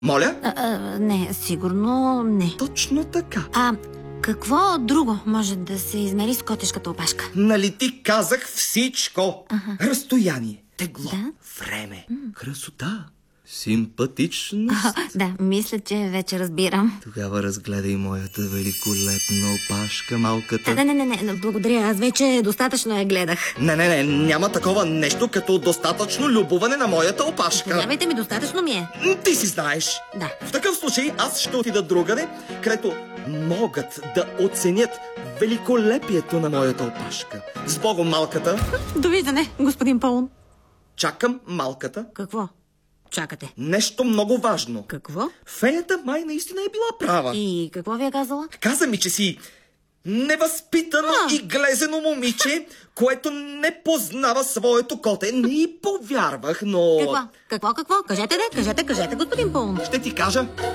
Моля? Не, сигурно не. Точно така. Какво друго може да се измери с котешката опашка? Нали ти казах всичко? Разстояние, тегло, Да? време, красота, симпатичност. Да, мисля, че вече разбирам. Тогава разгледай моята великолепна опашка, малката. Не, благодаря, аз вече достатъчно я гледах. Не, няма такова нещо като достатъчно любоване на моята опашка. Повярвайте ми, достатъчно ми е. Ти си знаеш. Да. В такъв случай аз ще отида другаде, където могат да оценят великолепието на моята опашка. С Богом, малката. Довиждане, господин Паун. Чакам малката. Какво? Чакате. Нещо много важно. Какво? Феята май наистина е била права. И какво ви е казала? Каза ми, че си невъзпитано и глезено момиче, което не познава своето коте. Не й повярвах, но... Какво? Кажете, господин Паун. Ще ти кажа.